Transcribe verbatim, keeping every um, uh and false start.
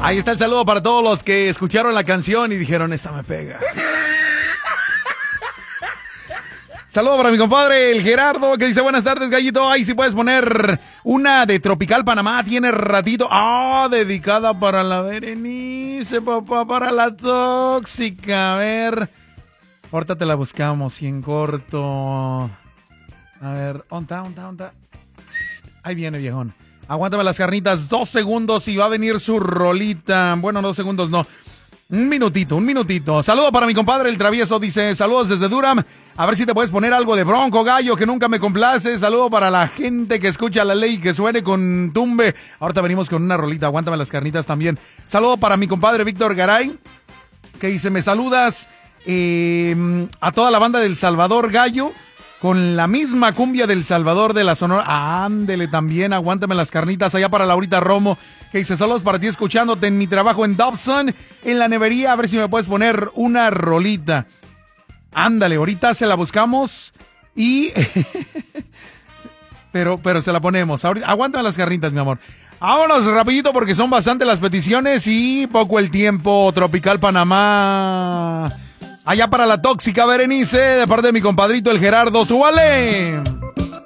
Ahí está el saludo para todos los que escucharon la canción y dijeron, esta me pega. Saludo para mi compadre, el Gerardo, que dice, buenas tardes, Gallito. Ahí sí puedes poner una de Tropical Panamá, tiene ratito. Ah, oh, dedicada para la Berenice, papá, para la tóxica. A ver, ahorita te la buscamos y en corto. A ver, onta, onta, onta. Ahí viene, viejón. Aguántame las carnitas, dos segundos y va a venir su rolita. Bueno, dos segundos no. Un minutito, un minutito. Saludo para mi compadre el Travieso, dice, saludos desde Durham. A ver si te puedes poner algo de Bronco Gallo, que nunca me complace. Saludo para la gente que escucha la ley, que suene con tumbe. Ahorita venimos con una rolita, aguántame las carnitas también. Saludo para mi compadre Víctor Garay, que dice, me saludas eh, a toda la banda del Salvador Gallo, con la misma cumbia del Salvador de la Sonora. Ándele también, aguántame las carnitas. Allá para Laurita Romo, que dice, saludos para ti escuchándote en mi trabajo en Dobson, en la nevería, a ver si me puedes poner una rolita. Ándale, ahorita se la buscamos y... pero, pero se la ponemos. Ahorita, aguántame las carnitas, mi amor. Vámonos rapidito porque son bastante las peticiones y poco el tiempo. Tropical Panamá. Allá para la tóxica Berenice, de parte de mi compadrito el Gerardo, ¡súbale!